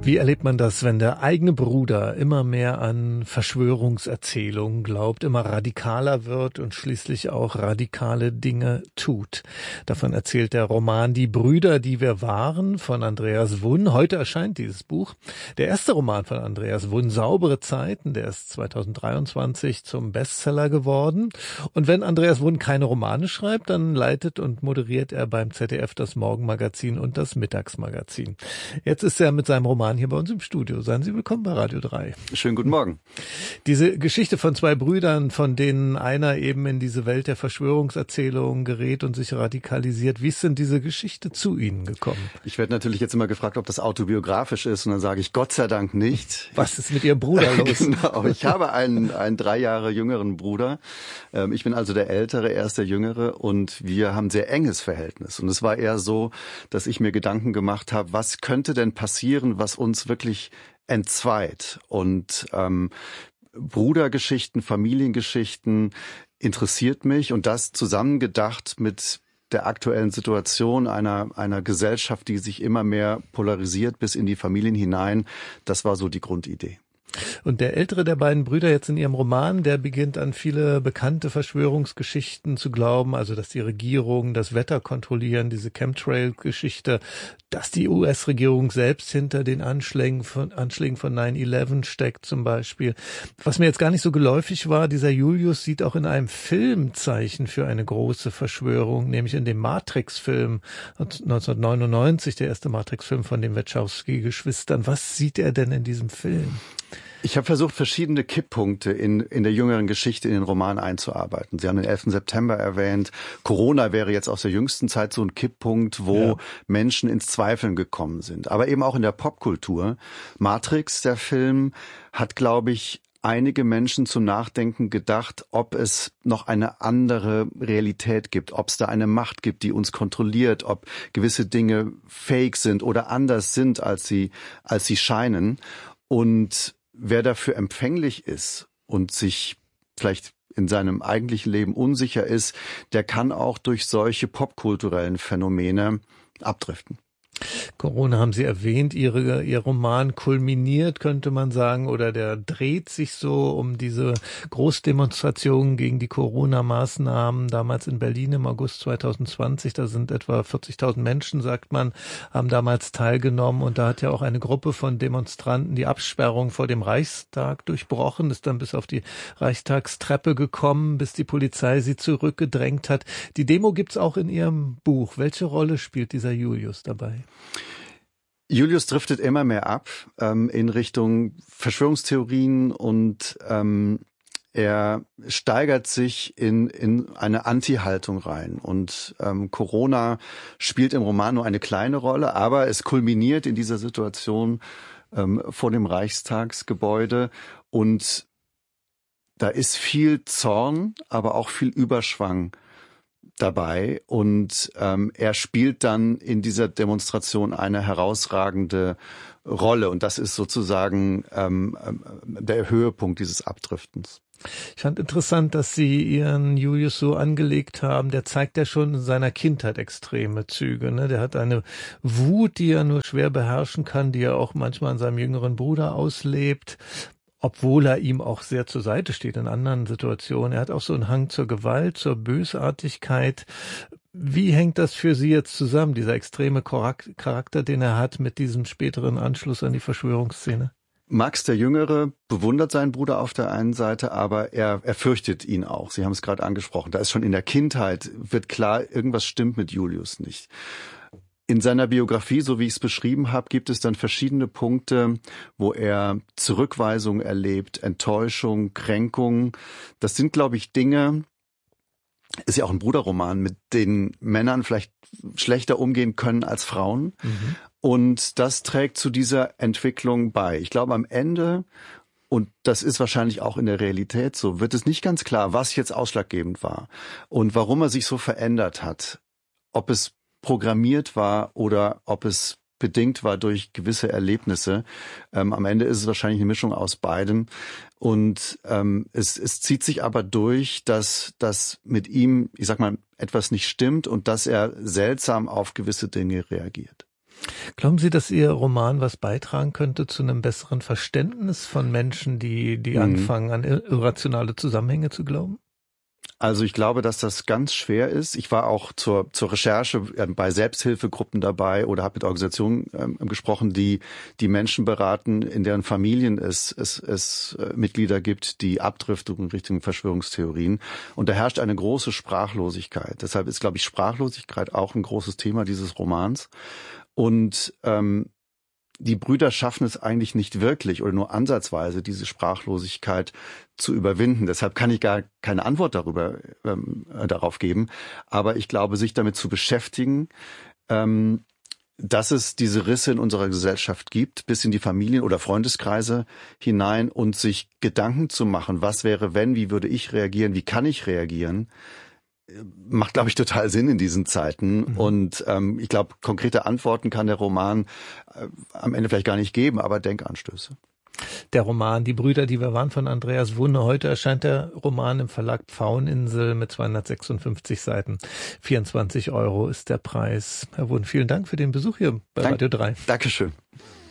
Wie erlebt man das, wenn der eigene Bruder immer mehr an Verschwörungserzählungen glaubt, immer radikaler wird und schließlich auch radikale Dinge tut? Davon erzählt der Roman Die Brüder, die wir waren von Andreas Wunn. Heute erscheint dieses Buch. Der erste Roman von Andreas Wunn, Saubere Zeiten, der ist 2023 zum Bestseller geworden. Und wenn Andreas Wunn keine Romane schreibt, dann leitet und moderiert er beim ZDF das Morgenmagazin und das Mittagsmagazin. Jetzt ist er mit seinem Roman hier bei uns im Studio. Seien Sie willkommen bei Radio 3. Schönen guten Morgen. Diese Geschichte von zwei Brüdern, von denen einer eben in diese Welt der Verschwörungserzählungen gerät und sich radikalisiert. Wie ist denn diese Geschichte zu Ihnen gekommen? Ich werde natürlich jetzt immer gefragt, ob das autobiografisch ist, und dann sage ich Gott sei Dank nicht. Was ist mit Ihrem Bruder los? Genau, ich habe einen 3 Jahre jüngeren Bruder. Ich bin also der Ältere, er ist der Jüngere, und wir haben ein sehr enges Verhältnis. Und es war eher so, dass ich mir Gedanken gemacht habe, was könnte denn passieren, was uns wirklich entzweit. Und Brudergeschichten, Familiengeschichten interessiert mich, und das zusammengedacht mit der aktuellen Situation einer Gesellschaft, die sich immer mehr polarisiert bis in die Familien hinein. Das war so die Grundidee. Und der ältere der beiden Brüder jetzt in ihrem Roman, der beginnt an viele bekannte Verschwörungsgeschichten zu glauben, also dass die Regierung das Wetter kontrollieren, diese Chemtrail-Geschichte, dass die US-Regierung selbst hinter den Anschlägen von 9/11 steckt zum Beispiel. Was mir jetzt gar nicht so geläufig war, dieser Julius sieht auch in einem Film Zeichen für eine große Verschwörung, nämlich in dem Matrix-Film 1999, der erste Matrix-Film von den Wachowski-Geschwistern. Was sieht er denn in diesem Film? Ich habe versucht, verschiedene Kipppunkte in der jüngeren Geschichte in den Roman einzuarbeiten. Sie haben den 11. September erwähnt. Corona wäre jetzt aus der jüngsten Zeit so ein Kipppunkt, wo Menschen ins Zweifeln gekommen sind. Aber eben auch in der Popkultur. Matrix, der Film, hat, glaube ich, einige Menschen zum Nachdenken gedacht, ob es noch eine andere Realität gibt, ob es da eine Macht gibt, die uns kontrolliert, ob gewisse Dinge fake sind oder anders sind, als sie scheinen. Und wer dafür empfänglich ist und sich vielleicht in seinem eigentlichen Leben unsicher ist, der kann auch durch solche popkulturellen Phänomene abdriften. Corona haben Sie erwähnt, Ihr Roman kulminiert, könnte man sagen, oder der dreht sich so um diese Großdemonstrationen gegen die Corona-Maßnahmen damals in Berlin im August 2020. Da sind etwa 40.000 Menschen, sagt man, haben damals teilgenommen, und da hat ja auch eine Gruppe von Demonstranten die Absperrung vor dem Reichstag durchbrochen, ist dann bis auf die Reichstagstreppe gekommen, bis die Polizei sie zurückgedrängt hat. Die Demo gibt's auch in Ihrem Buch. Welche Rolle spielt dieser Julius dabei? Julius driftet immer mehr ab in Richtung Verschwörungstheorien, und er steigert sich in eine Anti-Haltung rein. Und Corona spielt im Roman nur eine kleine Rolle, aber es kulminiert in dieser Situation vor dem Reichstagsgebäude, und da ist viel Zorn, aber auch viel Überschwang dabei, und er spielt dann in dieser Demonstration eine herausragende Rolle, und das ist sozusagen der Höhepunkt dieses Abdriftens. Ich fand interessant, dass Sie Ihren Julius so angelegt haben. Der zeigt ja schon in seiner Kindheit extreme Züge, ne? Der hat eine Wut, die er nur schwer beherrschen kann, die er auch manchmal an seinem jüngeren Bruder auslebt, obwohl er ihm auch sehr zur Seite steht in anderen Situationen. Er hat auch so einen Hang zur Gewalt, zur Bösartigkeit. Wie hängt das für Sie jetzt zusammen, dieser extreme Charakter, den er hat, mit diesem späteren Anschluss an die Verschwörungsszene? Max, der Jüngere, bewundert seinen Bruder auf der einen Seite, aber er fürchtet ihn auch. Sie haben es gerade angesprochen. Da ist schon in der Kindheit, wird klar, irgendwas stimmt mit Julius nicht. In seiner Biografie, so wie ich es beschrieben habe, gibt es dann verschiedene Punkte, wo er Zurückweisung erlebt, Enttäuschung, Kränkung. Das sind, glaube ich, Dinge, ist ja auch ein Bruderroman, mit denen Männern vielleicht schlechter umgehen können als Frauen. Mhm. Und das trägt zu dieser Entwicklung bei. Ich glaube, am Ende, und das ist wahrscheinlich auch in der Realität so, wird es nicht ganz klar, was jetzt ausschlaggebend war und warum er sich so verändert hat. Ob es programmiert war oder ob es bedingt war durch gewisse Erlebnisse. Am Ende ist es wahrscheinlich eine Mischung aus beidem. Und es zieht sich aber durch, dass mit ihm, ich sag mal, etwas nicht stimmt und dass er seltsam auf gewisse Dinge reagiert. Glauben Sie, dass Ihr Roman was beitragen könnte zu einem besseren Verständnis von Menschen, die anfangen, an irrationale Zusammenhänge zu glauben? Also ich glaube, dass das ganz schwer ist. Ich war auch zur Recherche bei Selbsthilfegruppen dabei oder habe mit Organisationen gesprochen, die Menschen beraten, in deren Familien es Mitglieder gibt, die abdriften in Richtung Verschwörungstheorien. Und da herrscht eine große Sprachlosigkeit. Deshalb ist, glaube ich, Sprachlosigkeit auch ein großes Thema dieses Romans. Und die Brüder schaffen es eigentlich nicht wirklich oder nur ansatzweise, diese Sprachlosigkeit zu überwinden. Deshalb kann ich gar keine Antwort darauf geben. Aber ich glaube, sich damit zu beschäftigen, dass es diese Risse in unserer Gesellschaft gibt, bis in die Familien- oder Freundeskreise hinein und sich Gedanken zu machen, was wäre, wenn, wie würde ich reagieren, wie kann ich reagieren, macht, glaube ich, total Sinn in diesen Zeiten. Und ich glaube, konkrete Antworten kann der Roman am Ende vielleicht gar nicht geben, aber Denkanstöße. Der Roman Die Brüder, die wir waren von Andreas Wunne. Heute erscheint der Roman im Verlag Pfaueninsel mit 256 Seiten. 24 € ist der Preis. Herr Wunne, vielen Dank für den Besuch hier bei Radio 3. Dankeschön.